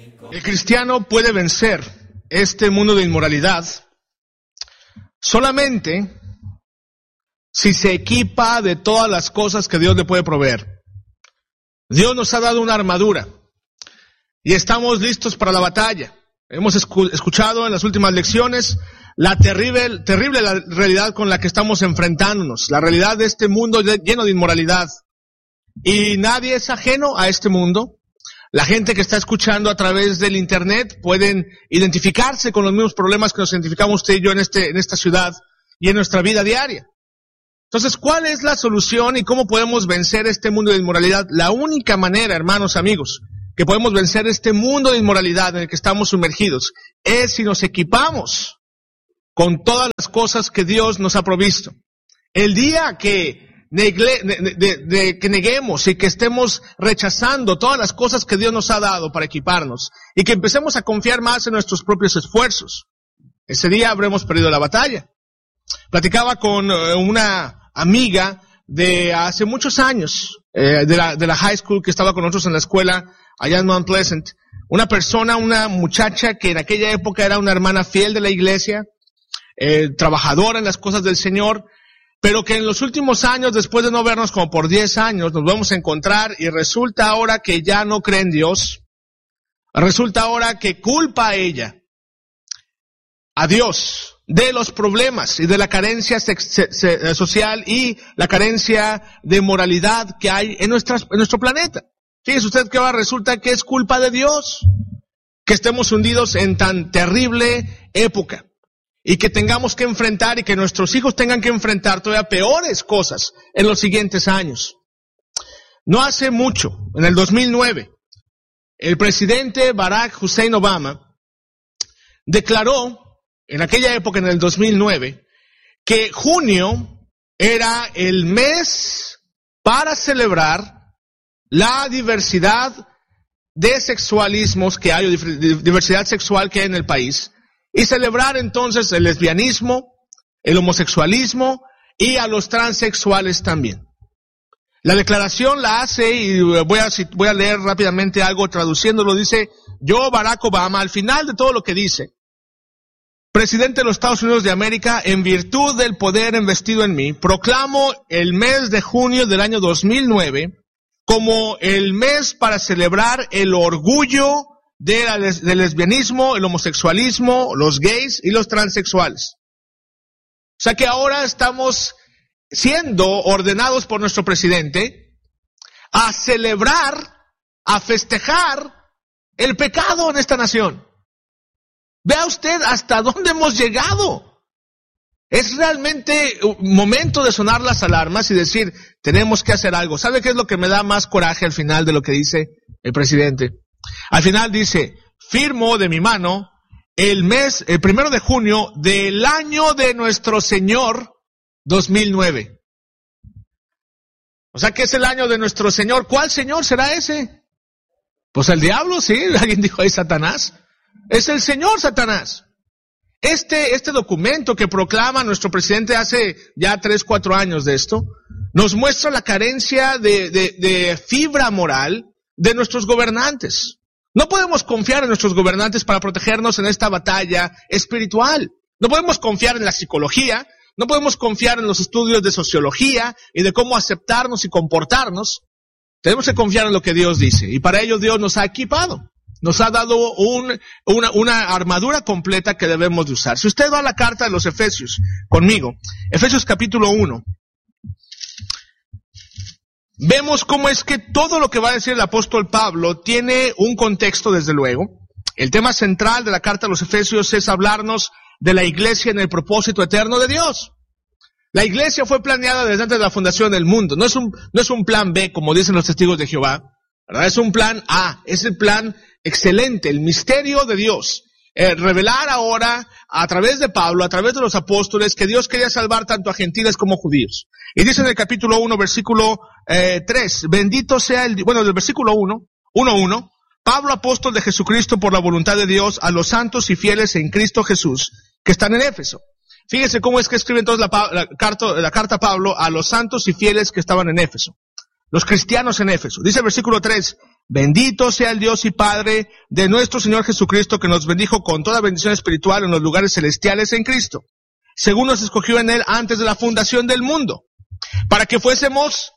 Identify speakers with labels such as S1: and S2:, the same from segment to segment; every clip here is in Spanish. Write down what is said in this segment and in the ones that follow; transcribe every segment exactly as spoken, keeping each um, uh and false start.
S1: El cristiano puede vencer este mundo de inmoralidad solamente si se equipa de todas las cosas que Dios le puede proveer. Dios nos ha dado una armadura y estamos listos para la batalla. Hemos escuchado en las últimas lecciones la terrible, terrible la realidad con la que estamos enfrentándonos, la realidad de este mundo lleno de inmoralidad. Y nadie es ajeno a este mundo. La gente que está escuchando a través del internet pueden identificarse con los mismos problemas que nos identificamos usted y yo en este, en esta ciudad y en nuestra vida diaria. Entonces, ¿cuál es la solución y cómo podemos vencer este mundo de inmoralidad? La única manera, hermanos, amigos, que podemos vencer este mundo de inmoralidad en el que estamos sumergidos es si nos equipamos con todas las cosas que Dios nos ha provisto. El día que Negle, de, de, de que neguemos y que estemos rechazando todas las cosas que Dios nos ha dado para equiparnos y que empecemos a confiar más en nuestros propios esfuerzos, ese día habremos perdido la batalla. Platicaba con una amiga de hace muchos años, eh, de la, de la high school que estaba con nosotros en la escuela allá en Mount Pleasant, una persona, una muchacha que en aquella época era una hermana fiel de la iglesia, eh, trabajadora en las cosas del Señor, pero que en los últimos años, después de no vernos como por diez años, nos vamos a encontrar y resulta ahora que ya no cree en Dios. Resulta ahora que culpa a ella, a Dios, de los problemas y de la carencia social y la carencia de moralidad que hay en, nuestras, en nuestro planeta. Fíjese usted que ahora resulta que es culpa de Dios que estemos hundidos en tan terrible época. Y que tengamos que enfrentar y que nuestros hijos tengan que enfrentar todavía peores cosas en los siguientes años. No hace mucho, en el dos mil nueve, el presidente Barack Hussein Obama declaró, en aquella época, en el dos mil nueve, que junio era el mes para celebrar la diversidad de sexualismos que hay, o diversidad sexual que hay en el país, y celebrar entonces el lesbianismo, el homosexualismo y a los transexuales también. La declaración la hace, y voy a, voy a leer rápidamente algo traduciéndolo, dice: yo, Barack Obama, al final de todo lo que dice, presidente de los Estados Unidos de América, en virtud del poder investido en mí, proclamo el mes de junio del año dos mil nueve como el mes para celebrar el orgullo De la, del lesbianismo, el homosexualismo, los gays y los transexuales. O sea que ahora estamos siendo ordenados por nuestro presidente a celebrar, a festejar el pecado en esta nación. Vea usted hasta dónde hemos llegado. Es realmente un momento de sonar las alarmas y decir, tenemos que hacer algo. ¿Sabe qué es lo que me da más coraje al final de lo que dice el presidente? Al final dice: firmo de mi mano el mes, el primero de junio del año de nuestro Señor dos mil nueve. O sea que es el año de nuestro Señor. ¿Cuál Señor será ese? Pues el diablo, sí. Alguien dijo ahí Satanás. Es el Señor Satanás. Este, este documento que proclama nuestro presidente hace ya tres, cuatro años de esto, nos muestra la carencia de, de, de fibra moral de nuestros gobernantes. No podemos confiar en nuestros gobernantes para protegernos en esta batalla espiritual. No podemos confiar en la psicología, no podemos confiar en los estudios de sociología y de cómo aceptarnos y comportarnos. Tenemos que confiar en lo que Dios dice, y para ello Dios nos ha equipado. Nos ha dado un, una, una armadura completa que debemos de usar. Si usted va a la carta de los Efesios conmigo, Efesios capítulo uno, vemos cómo es que todo lo que va a decir el apóstol Pablo tiene un contexto, desde luego. El tema central de la carta a los Efesios es hablarnos de la iglesia en el propósito eterno de Dios. La iglesia fue planeada desde antes de la fundación del mundo. No es un, no es un plan B, como dicen los testigos de Jehová, ¿verdad? Es un plan A, es el plan excelente, el misterio de Dios. Eh, revelar ahora, a través de Pablo, a través de los apóstoles, que Dios quería salvar tanto a gentiles como judíos. Y dice en el capítulo uno, versículo eh, tres, bendito sea el, bueno, del versículo uno, uno, uno, Pablo, apóstol de Jesucristo por la voluntad de Dios, a los santos y fieles en Cristo Jesús, que están en Éfeso. Fíjese cómo es que escribe entonces la, la, carta, la carta Pablo a los santos y fieles que estaban en Éfeso. Los cristianos en Éfeso. Dice el versículo tres, Bendito sea el Dios y Padre de nuestro Señor Jesucristo, que nos bendijo con toda bendición espiritual en los lugares celestiales en Cristo, según nos escogió en Él antes de la fundación del mundo, para que fuésemos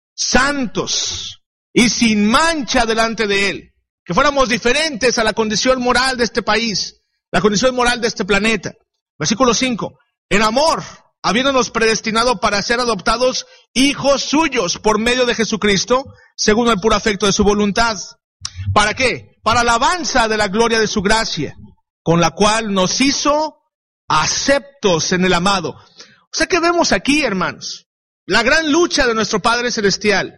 S1: santos y sin mancha delante de Él, que fuéramos diferentes a la condición moral de este país, la condición moral de este planeta. Versículo cinco, en amor, habiéndonos predestinado para ser adoptados hijos suyos por medio de Jesucristo, según el puro afecto de su voluntad. ¿Para qué? Para alabanza de la gloria de su gracia, con la cual nos hizo aceptos en el amado. O sea que vemos aquí, hermanos, la gran lucha de nuestro Padre Celestial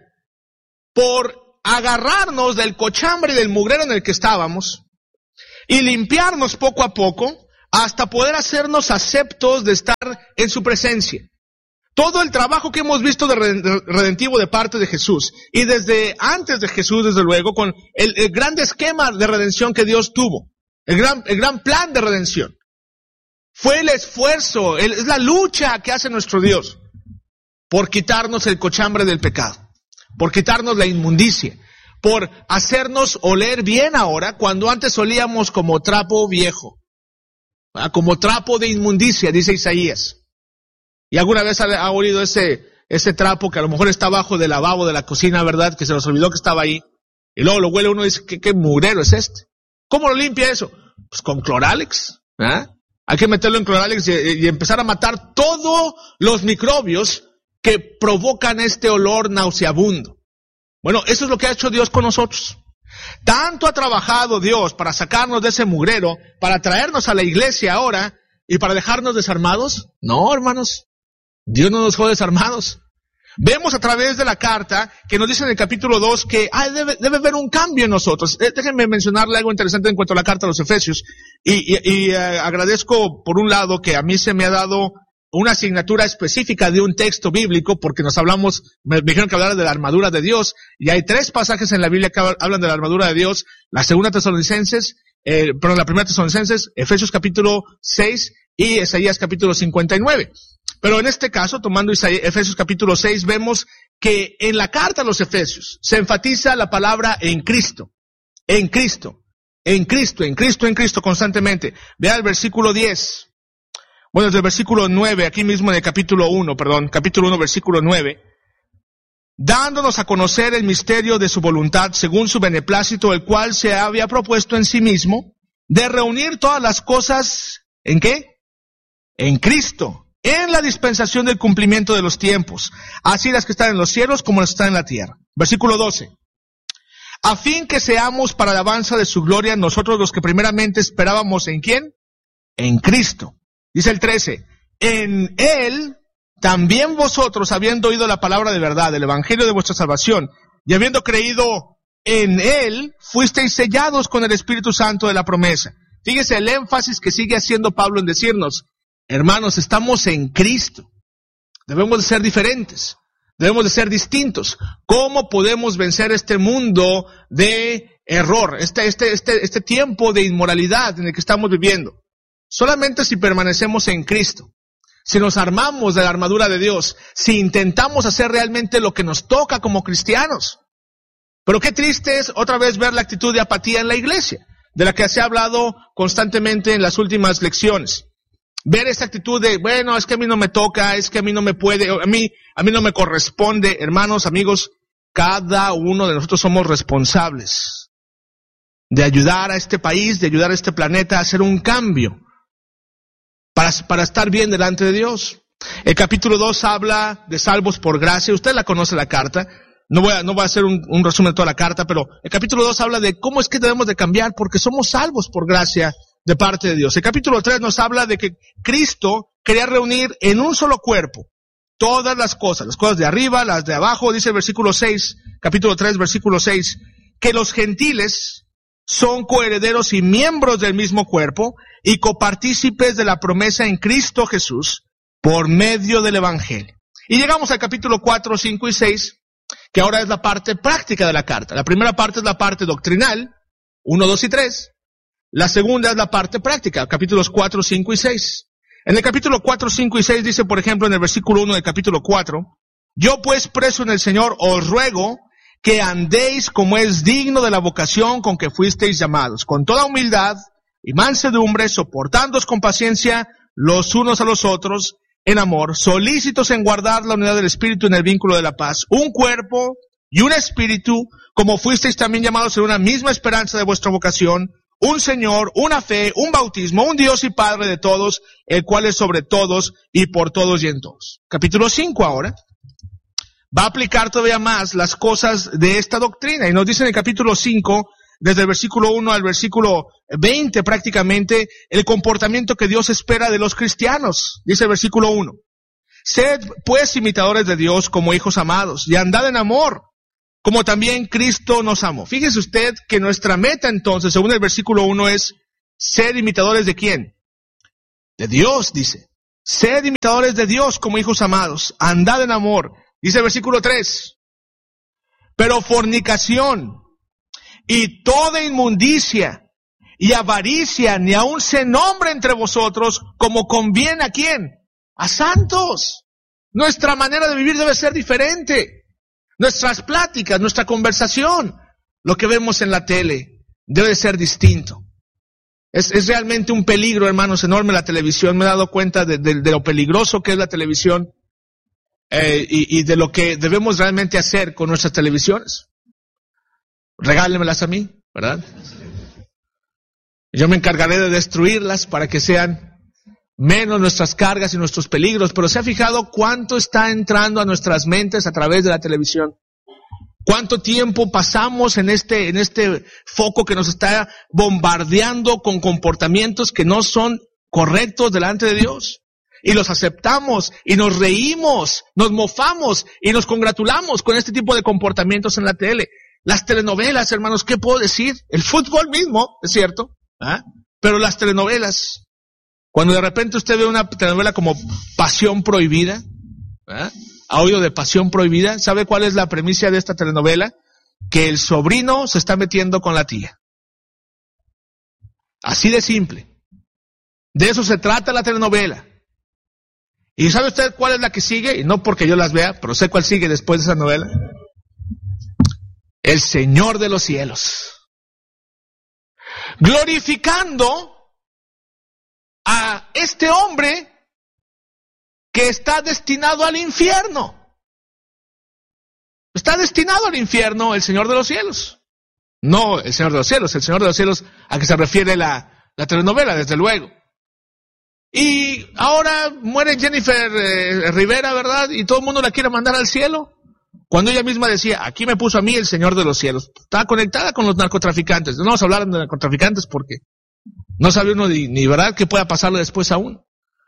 S1: por agarrarnos del cochambre y del mugrero en el que estábamos y limpiarnos poco a poco hasta poder hacernos aceptos de estar en su presencia. Todo el trabajo que hemos visto de redentivo de parte de Jesús, y desde antes de Jesús, desde luego, con el, el gran esquema de redención que Dios tuvo, el gran, el gran plan de redención, fue el esfuerzo, el, es la lucha que hace nuestro Dios por quitarnos el cochambre del pecado, por quitarnos la inmundicia, por hacernos oler bien ahora, cuando antes olíamos como trapo viejo, como trapo de inmundicia, dice Isaías. Y alguna vez ha, ha olido ese, ese trapo que a lo mejor está abajo del lavabo de la cocina, ¿verdad? Que se nos olvidó que estaba ahí. Y luego lo huele uno y dice, ¿qué, qué mugrero es este? ¿Cómo lo limpia eso? Pues con Cloralex, ¿eh? Hay que meterlo en Cloralex y, y empezar a matar todos los microbios que provocan este olor nauseabundo. Bueno, eso es lo que ha hecho Dios con nosotros. Tanto ha trabajado Dios para sacarnos de ese mugrero, para traernos a la iglesia ahora y para dejarnos desarmados. No, hermanos, Dios no nos dejó desarmados. Vemos a través de la carta que nos dice en el capítulo dos que ah, debe, debe haber un cambio en nosotros. Eh, déjenme mencionarle algo interesante en cuanto a la carta a los Efesios. Y, y, y eh, agradezco por un lado que a mí se me ha dado una asignatura específica de un texto bíblico, porque nos hablamos, me dijeron que hablara de la armadura de Dios, y hay tres pasajes en la Biblia que hablan de la armadura de Dios: la segunda Tesalonicenses, eh, perdón, la primera Tesalonicenses, Efesios capítulo seis y Isaías capítulo cincuenta y nueve. Pero en este caso, tomando Isaías, Efesios capítulo seis, vemos que en la carta a los Efesios se enfatiza la palabra en Cristo, en Cristo, en Cristo, en Cristo, en Cristo constantemente. Vea el versículo diez. Bueno, desde el versículo nueve, aquí mismo en el capítulo uno, perdón, capítulo uno, versículo nueve, dándonos a conocer el misterio de su voluntad según su beneplácito, el cual se había propuesto en sí mismo, de reunir todas las cosas, ¿en qué? En Cristo, en la dispensación del cumplimiento de los tiempos, así las que están en los cielos como las que están en la tierra. Versículo doce, a fin que seamos para alabanza de su gloria nosotros los que primeramente esperábamos, ¿en quién? En Cristo. Dice el trece, en Él también vosotros, habiendo oído la palabra de verdad, el evangelio de vuestra salvación, y habiendo creído en Él, fuisteis sellados con el Espíritu Santo de la promesa. Fíjese el énfasis que sigue haciendo Pablo en decirnos, hermanos, estamos en Cristo. Debemos de ser diferentes, debemos de ser distintos. ¿Cómo podemos vencer este mundo de error, este, este, este, este tiempo de inmoralidad en el que estamos viviendo? Solamente si permanecemos en Cristo, si nos armamos de la armadura de Dios, si intentamos hacer realmente lo que nos toca como cristianos. Pero qué triste es otra vez ver la actitud de apatía en la iglesia, de la que se ha hablado constantemente en las últimas lecciones. Ver esa actitud de, bueno, es que a mí no me toca, es que a mí no me puede, a mí, a mí no me corresponde. Hermanos, amigos, cada uno de nosotros somos responsables de ayudar a este país, de ayudar a este planeta a hacer un cambio. Para, para estar bien delante de Dios. El capítulo dos habla de salvos por gracia. Usted la conoce la carta. No voy a, no voy a hacer un, un resumen de toda la carta, pero el capítulo dos habla de cómo es que debemos de cambiar porque somos salvos por gracia de parte de Dios. El capítulo tres nos habla de que Cristo quería reunir en un solo cuerpo todas las cosas, las cosas de arriba, las de abajo. Dice el versículo seis, capítulo tres, versículo seis, que los gentiles son coherederos y miembros del mismo cuerpo y copartícipes de la promesa en Cristo Jesús por medio del evangelio. Y llegamos al capítulo cuatro, cinco y seis, que ahora es la parte práctica de la carta. La primera parte es la parte doctrinal, uno, dos y tres. La segunda es la parte práctica, capítulos cuatro, cinco y seis. En el capítulo cuatro, cinco y seis dice, por ejemplo, en el versículo uno del capítulo cuatro, yo pues preso en el Señor os ruego que andéis como es digno de la vocación con que fuisteis llamados, con toda humildad y mansedumbre, soportándoos con paciencia los unos a los otros en amor, solícitos en guardar la unidad del Espíritu en el vínculo de la paz, un cuerpo y un espíritu, como fuisteis también llamados en una misma esperanza de vuestra vocación, un Señor, una fe, un bautismo, un Dios y Padre de todos, el cual es sobre todos y por todos y en todos. Capítulo cinco ahora va a aplicar todavía más las cosas de esta doctrina, y nos dice en el capítulo cinco, desde el versículo uno al versículo veinte prácticamente, el comportamiento que Dios espera de los cristianos. Dice el versículo uno, sed pues imitadores de Dios como hijos amados, y andad en amor, como también Cristo nos amó. Fíjese usted que nuestra meta entonces, según el versículo uno, es ser imitadores de ¿quién? De Dios, dice. Sed imitadores de Dios como hijos amados, andad en amor. Dice el versículo tres, pero fornicación y toda inmundicia y avaricia ni aun se nombre entre vosotros, como conviene a ¿quién? A santos. Nuestra manera de vivir debe ser diferente. Nuestras pláticas, nuestra conversación, lo que vemos en la tele, debe ser distinto. Es, es realmente un peligro, hermanos, enorme la televisión. Me he dado cuenta de, de, de lo peligroso que es la televisión eh, y, y de lo que debemos realmente hacer con nuestras televisiones. Regálenmelas a mí, ¿verdad? Yo me encargaré de destruirlas para que sean menos nuestras cargas y nuestros peligros, pero ¿se ha fijado cuánto está entrando a nuestras mentes a través de la televisión? ¿Cuánto tiempo pasamos en este, en este foco que nos está bombardeando con comportamientos que no son correctos delante de Dios? Y los aceptamos, y nos reímos, nos mofamos, y nos congratulamos con este tipo de comportamientos en la tele. Las telenovelas, hermanos, ¿qué puedo decir? El fútbol mismo, es cierto, ¿ah? Pero las telenovelas, cuando de repente usted ve una telenovela como Pasión Prohibida, ¿eh? ¿Ha oído de Pasión Prohibida? ¿Sabe cuál es la premisa de esta telenovela? Que el sobrino se está metiendo con la tía. Así de simple. De eso se trata la telenovela. ¿Y sabe usted cuál es la que sigue? Y no porque yo las vea, pero sé cuál sigue después de esa novela. El Señor de los cielos. Glorificando a este hombre que está destinado al infierno. Está destinado al infierno el Señor de los cielos. No el Señor de los cielos, el Señor de los cielos a que se refiere la, la telenovela, desde luego. Y ahora muere Jennifer eh, Rivera, ¿verdad? Y todo el mundo la quiere mandar al cielo. Cuando ella misma decía, aquí me puso a mí el Señor de los cielos. Estaba conectada con los narcotraficantes. No vamos a hablar de narcotraficantes porque no sabe uno ni, ni verdad qué pueda pasarle después a uno.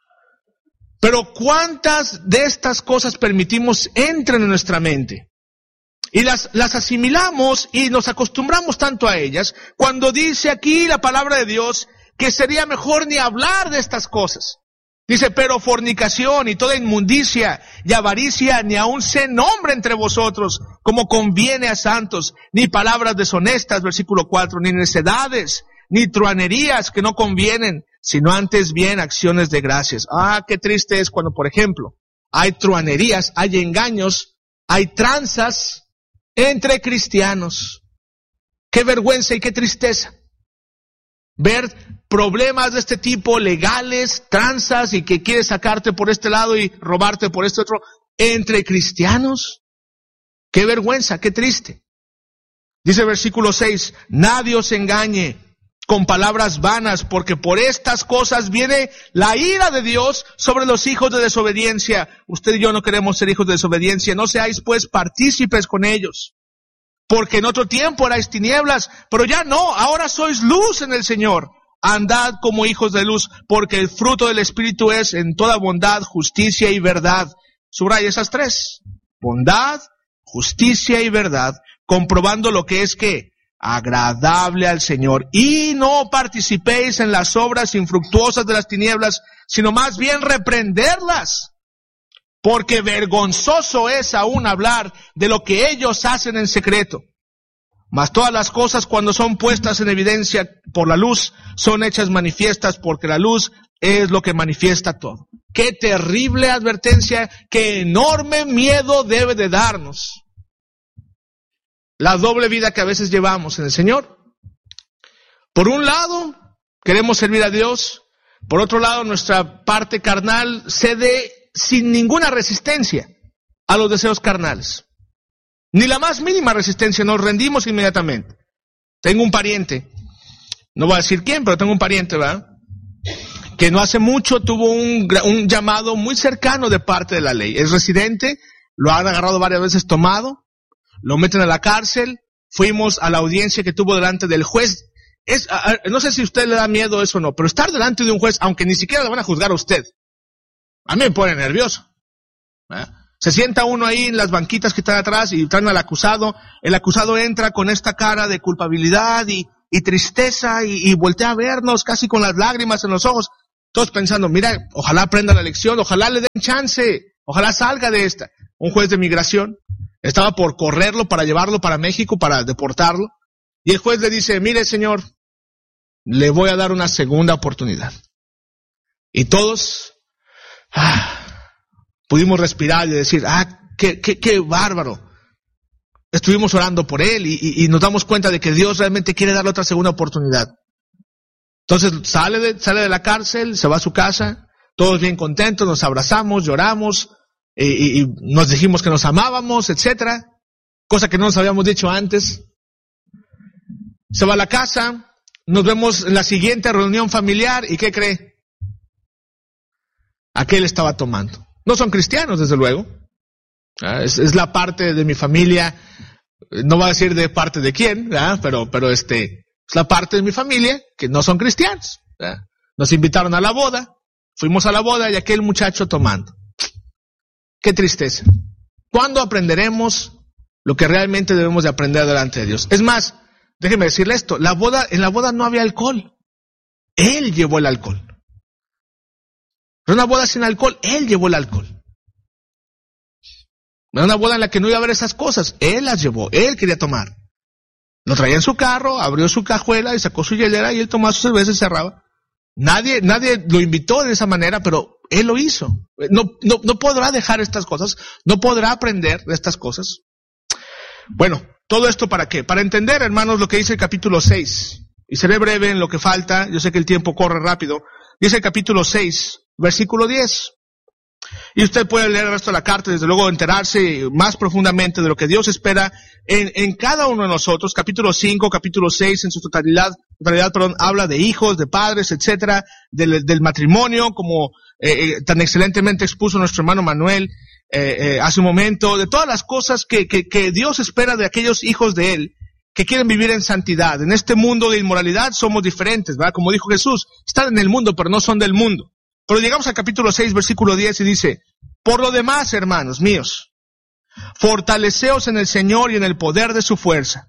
S1: Pero ¿cuántas de estas cosas permitimos entren en nuestra mente? Y las, las asimilamos y nos acostumbramos tanto a ellas, cuando dice aquí la palabra de Dios que sería mejor ni hablar de estas cosas. Dice, pero fornicación y toda inmundicia y avaricia ni aun se nombre entre vosotros, como conviene a santos, ni palabras deshonestas, versículo cuatro, ni necedades, ni truanerías que no convienen, sino antes bien acciones de gracias. Ah, qué triste es cuando, por ejemplo, hay truanerías, hay engaños, hay tranzas entre cristianos. Qué vergüenza y qué tristeza ver problemas de este tipo, legales, tranzas, y que quiere sacarte por este lado y robarte por este otro, entre cristianos. Qué vergüenza, qué triste. Dice el versículo seis, nadie os engañe con palabras vanas, porque por estas cosas viene la ira de Dios sobre los hijos de desobediencia. Usted y yo no queremos ser hijos de desobediencia, no seáis pues partícipes con ellos. Porque en otro tiempo erais tinieblas, pero ya no, ahora sois luz en el Señor. Andad como hijos de luz, porque el fruto del Espíritu es en toda bondad, justicia y verdad. Subraya esas tres. Bondad, justicia y verdad, comprobando lo que es que agradable al Señor. Y no participéis en las obras infructuosas de las tinieblas, sino más bien reprenderlas. Porque vergonzoso es aún hablar de lo que ellos hacen en secreto. Mas todas las cosas, cuando son puestas en evidencia por la luz, son hechas manifiestas, porque la luz es lo que manifiesta todo. Qué terrible advertencia, qué enorme miedo debe de darnos la doble vida que a veces llevamos en el Señor. Por un lado, queremos servir a Dios. Por otro lado, nuestra parte carnal cede sin ninguna resistencia a los deseos carnales. Ni la más mínima resistencia, nos rendimos inmediatamente. Tengo un pariente, no voy a decir quién, pero tengo un pariente, ¿verdad?, que no hace mucho tuvo un, un llamado muy cercano de parte de la ley. Es residente, lo han agarrado varias veces tomado, lo meten a la cárcel, fuimos a la audiencia que tuvo delante del juez. Es, a, a, no sé si a usted le da miedo eso o no, pero estar delante de un juez, aunque ni siquiera lo van a juzgar a usted, a mí me pone nervioso. ¿Eh? Se sienta uno ahí en las banquitas que están atrás y traen al acusado. El acusado entra con esta cara de culpabilidad y, y tristeza y, y voltea a vernos casi con las lágrimas en los ojos. Todos pensando, mira, ojalá aprenda la lección, ojalá le den chance, ojalá salga de esta. Un juez de migración estaba por correrlo para llevarlo para México, para deportarlo. Y el juez le dice, mire señor, le voy a dar una segunda oportunidad. Y todos ah, pudimos respirar y decir, ah, qué, qué, qué bárbaro. Estuvimos orando por él y, y, y nos damos cuenta de que Dios realmente quiere darle otra segunda oportunidad. Entonces sale de, sale de la cárcel, se va a su casa, todos bien contentos, nos abrazamos, lloramos, y, y, y nos dijimos que nos amábamos, etcétera, cosa que no nos habíamos dicho antes. Se va a la casa, nos vemos en la siguiente reunión familiar, ¿y qué cree? Aquel estaba tomando. No son cristianos, desde luego. Es, es la parte de mi familia, no voy a decir de parte de quién, ¿verdad? pero, pero este... Es la parte de mi familia que no son cristianos. ¿Verdad? Nos invitaron a la boda, fuimos a la boda y aquel muchacho tomando. Qué tristeza. ¿Cuándo aprenderemos lo que realmente debemos de aprender delante de Dios? Es más, déjeme decirle esto, la boda, en la boda no había alcohol. Él llevó el alcohol. Era una boda sin alcohol, él llevó el alcohol. Era una boda en la que no iba a haber esas cosas, él las llevó, él quería tomar. Lo traía en su carro, abrió su cajuela y sacó su hielera y él tomaba sus cervezas y cerraba. Nadie, nadie lo invitó de esa manera, pero él lo hizo. No, no, no podrá dejar estas cosas, no podrá aprender de estas cosas. Bueno, ¿todo esto para qué? Para entender, hermanos, lo que dice el capítulo seis. Y seré breve en lo que falta, yo sé que el tiempo corre rápido. Dice el capítulo seis, versículo diez. Y usted puede leer el resto de la carta, desde luego enterarse más profundamente de lo que Dios espera en, en cada uno de nosotros. Capítulo cinco, capítulo seis, en su totalidad, totalidad, perdón, habla de hijos, de padres, etcétera, del, del matrimonio, como eh, tan excelentemente expuso nuestro hermano Manuel eh, eh, hace un momento, de todas las cosas que, que, que Dios espera de aquellos hijos de Él que quieren vivir en santidad. En este mundo de inmoralidad somos diferentes, ¿verdad? Como dijo Jesús, están en el mundo, pero no son del mundo. Pero llegamos al capítulo seis, versículo diez, y dice, por lo demás, hermanos míos, fortaleceos en el Señor y en el poder de su fuerza.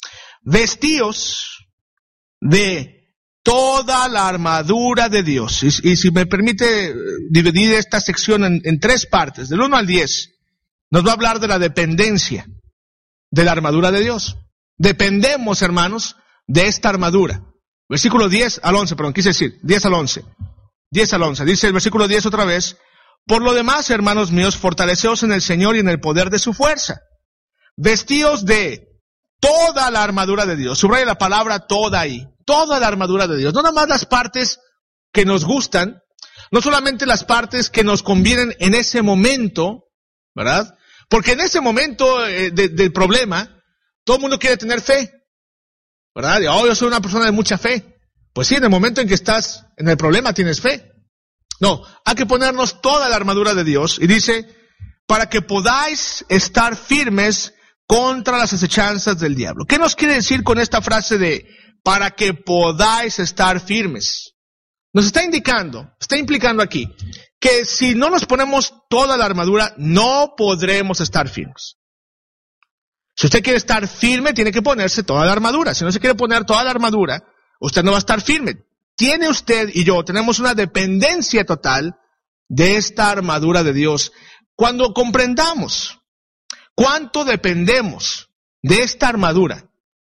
S1: Vestíos de toda la armadura de Dios. Y, y si me permite dividir esta sección en, en tres partes, del uno al diez, nos va a hablar de la dependencia de la armadura de Dios. Dependemos, hermanos, de esta armadura. Versículo diez al once, perdón, quise decir, diez al once. diez al once, dice el versículo diez otra vez, por lo demás, hermanos míos, fortaleceos en el Señor y en el poder de su fuerza. Vestíos de toda la armadura de Dios. Subraya la palabra toda ahí. Toda la armadura de Dios. No nada más las partes que nos gustan, no solamente las partes que nos convienen en ese momento, ¿verdad? Porque en ese momento eh, de, del problema, todo el mundo quiere tener fe, ¿verdad? Y, oh, yo soy una persona de mucha fe. Pues sí, en el momento en que estás en el problema tienes fe. No, hay que ponernos toda la armadura de Dios. Y dice, para que podáis estar firmes contra las acechanzas del diablo. ¿Qué nos quiere decir con esta frase de, para que podáis estar firmes? Nos está indicando, está implicando aquí, que si no nos ponemos toda la armadura, no podremos estar firmes. Si usted quiere estar firme, tiene que ponerse toda la armadura. Si no se quiere poner toda la armadura, usted no va a estar firme. Tiene usted y yo, tenemos una dependencia total de esta armadura de Dios. Cuando comprendamos cuánto dependemos de esta armadura,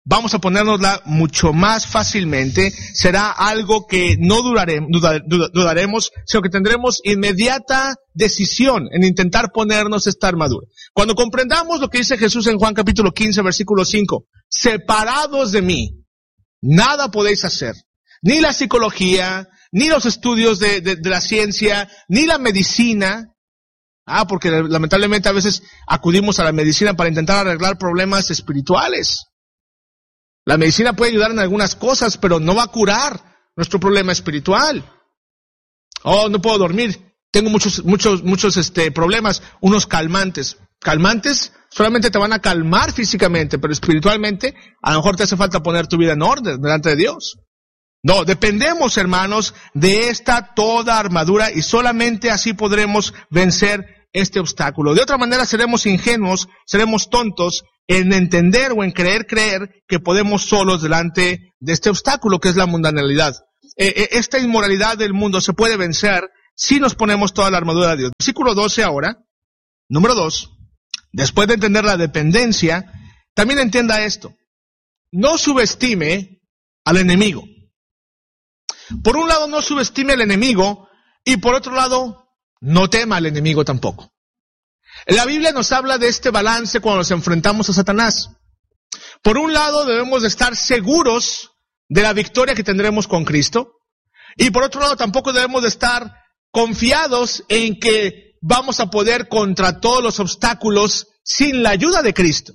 S1: vamos a ponérnosla mucho más fácilmente. Será algo que no durare, dudar, dudaremos, sino que tendremos inmediata decisión en intentar ponernos esta armadura. Cuando comprendamos lo que dice Jesús en Juan capítulo quince, versículo cinco, separados de mí, nada podéis hacer. Ni la psicología, ni los estudios de, de, de la ciencia, ni la medicina. Ah, porque lamentablemente a veces acudimos a la medicina para intentar arreglar problemas espirituales. La medicina puede ayudar en algunas cosas, pero no va a curar nuestro problema espiritual. Oh, no puedo dormir. Tengo muchos, muchos, muchos, este, problemas. Unos calmantes. Calmantes solamente te van a calmar físicamente, pero espiritualmente a lo mejor te hace falta poner tu vida en orden delante de Dios. No, dependemos, hermanos, de esta toda armadura y solamente así podremos vencer este obstáculo. De otra manera seremos ingenuos, seremos tontos en entender o en creer creer que podemos solos delante de este obstáculo que es la mundanalidad. Eh, esta inmoralidad del mundo se puede vencer si nos ponemos toda la armadura de Dios. Versículo doce ahora, número dos, después de entender la dependencia, también entienda esto. No subestime al enemigo. Por un lado, no subestime al enemigo y por otro lado, no tema al enemigo tampoco. La Biblia nos habla de este balance cuando nos enfrentamos a Satanás. Por un lado, debemos de estar seguros de la victoria que tendremos con Cristo. Y por otro lado, tampoco debemos de estar confiados en que vamos a poder contra todos los obstáculos sin la ayuda de Cristo.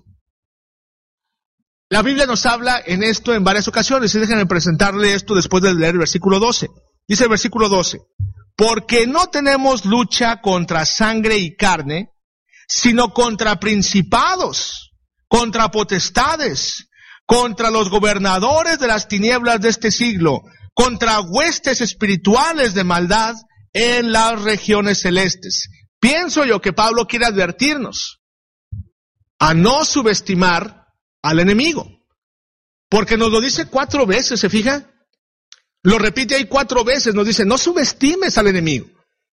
S1: La Biblia nos habla en esto en varias ocasiones. Y déjenme presentarle esto después de leer el versículo doce. Dice el versículo doce. Porque no tenemos lucha contra sangre y carne, sino contra principados, contra potestades, contra los gobernadores de las tinieblas de este siglo, contra huestes espirituales de maldad en las regiones celestes. Pienso yo que Pablo quiere advertirnos a no subestimar al enemigo, porque nos lo dice cuatro veces, ¿se fija? Lo repite ahí cuatro veces, nos dice, no subestimes al enemigo.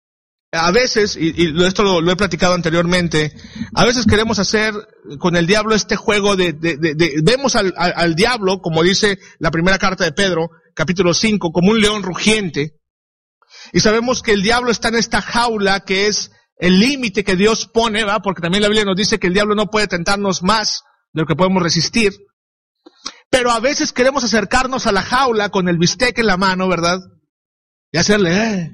S1: A veces, y, y esto lo, lo he platicado anteriormente, a veces queremos hacer con el diablo este juego de, de, de, de vemos al, al, al diablo, como dice la primera carta de Pedro, capítulo cinco, como un león rugiente, y sabemos que el diablo está en esta jaula que es el límite que Dios pone, ¿va? Porque también la Biblia nos dice que el diablo no puede tentarnos más de lo que podemos resistir. Pero a veces queremos acercarnos a la jaula con el bistec en la mano, ¿verdad? Y hacerle, eh,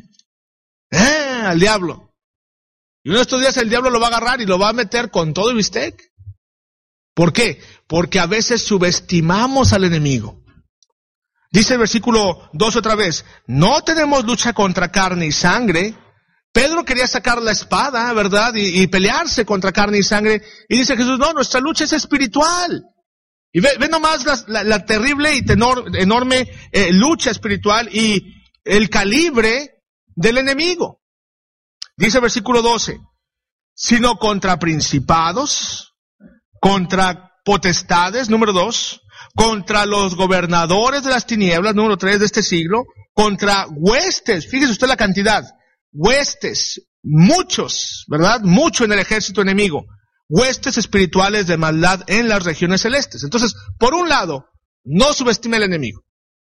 S1: eh, al diablo. Y uno de estos días el diablo lo va a agarrar y lo va a meter con todo el bistec. ¿Por qué? Porque a veces subestimamos al enemigo. Dice el versículo dos otra vez, no tenemos lucha contra carne y sangre. Pedro quería sacar la espada, ¿verdad? Y, y pelearse contra carne y sangre. Y dice Jesús, no, nuestra lucha es espiritual. Y ve, ve nomás la, la, la terrible y tenor, enorme eh, lucha espiritual y el calibre del enemigo. Dice el versículo doce, sino contra principados, contra potestades, número dos, contra los gobernadores de las tinieblas, número tres de este siglo, contra huestes, fíjese usted la cantidad, huestes, muchos, ¿verdad? Mucho en el ejército enemigo. Huestes espirituales de maldad en las regiones celestes. Entonces, por un lado, no subestime al enemigo.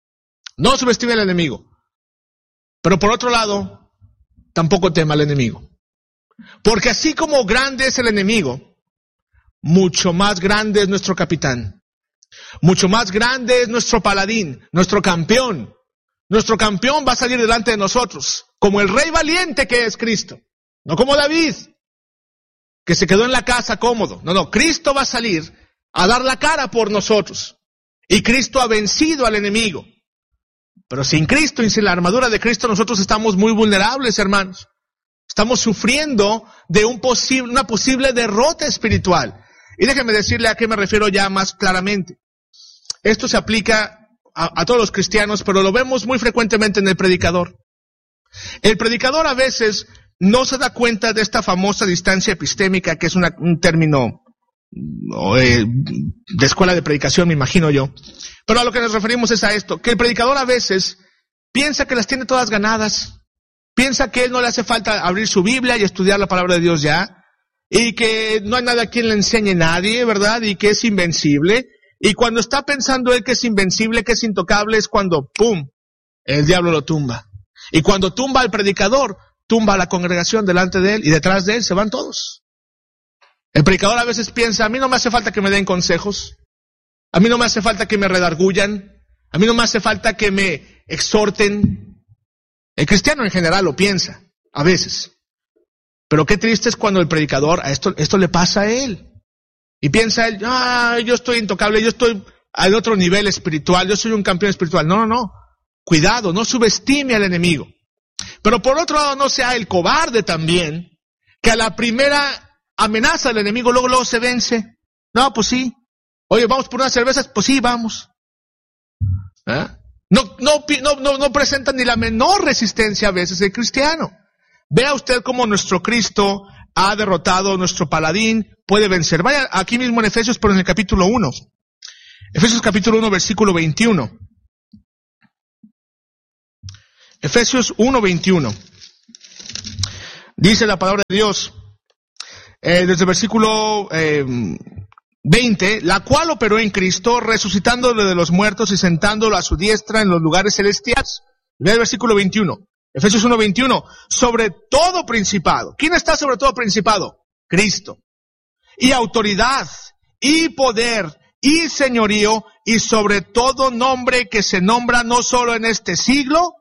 S1: No subestime al enemigo. Pero por otro lado, tampoco tema al enemigo. Porque así como grande es el enemigo, mucho más grande es nuestro capitán. Mucho más grande es nuestro paladín, nuestro campeón. Nuestro campeón va a salir delante de nosotros, como el rey valiente que es Cristo. No como David, que se quedó en la casa cómodo. No, no, Cristo va a salir a dar la cara por nosotros. Y Cristo ha vencido al enemigo. Pero sin Cristo y sin la armadura de Cristo nosotros estamos muy vulnerables, hermanos. Estamos sufriendo de un posible, una posible derrota espiritual. Y déjenme decirle a qué me refiero ya más claramente. Esto se aplica a, a todos los cristianos, pero lo vemos muy frecuentemente en el predicador. El predicador a veces no se da cuenta de esta famosa distancia epistémica, que es una, un término eh, de escuela de predicación, me imagino yo. Pero a lo que nos referimos es a esto, que el predicador a veces piensa que las tiene todas ganadas, piensa que él no le hace falta abrir su Biblia y estudiar la palabra de Dios ya, y que no hay nada a quien le enseñe nadie, ¿verdad? Y que es invencible, Y cuando está pensando él que es invencible, que es intocable, es cuando, ¡pum!, el diablo lo tumba. Y cuando tumba al predicador, tumba a la congregación delante de él y detrás de él se van todos. El predicador a veces piensa, a mí no me hace falta que me den consejos, a mí no me hace falta que me redargullan, a mí no me hace falta que me exhorten. El cristiano en general lo piensa, a veces. Pero qué triste es cuando el predicador, a esto, esto le pasa a él. Y piensa él, ah, yo estoy intocable, yo estoy al otro nivel espiritual, yo soy un campeón espiritual. No, no, no. Cuidado, no subestime al enemigo. Pero por otro lado, no sea el cobarde también, que a la primera amenaza del enemigo, luego, luego se vence. No, pues sí. Oye, ¿vamos por unas cervezas? Pues sí, vamos. ¿Eh? No, no, no, no, no presentan ni la menor resistencia a veces el cristiano. Vea usted cómo nuestro Cristo ha derrotado, nuestro paladín puede vencer. Vaya aquí mismo en Efesios, pero en el capítulo uno. Efesios capítulo uno, versículo veintiuno. Efesios uno, veintiuno. Dice la palabra de Dios, eh, desde el versículo eh, veinte, la cual operó en Cristo, resucitándolo de los muertos y sentándolo a su diestra en los lugares celestiales. Vea el versículo veintiuno. Efesios uno, veintiuno. Sobre todo principado. ¿Quién está sobre todo principado? Cristo. Y autoridad, y poder, y señorío, y sobre todo nombre que se nombra no solo en este siglo,